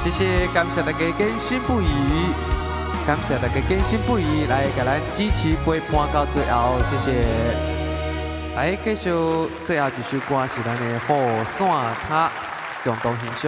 谢谢，感谢大家坚信不疑，感谢大家坚信不疑来给咱支持陪伴到最后，谢谢。来继续最后一首歌是咱的《雨伞塔》共同欣赏。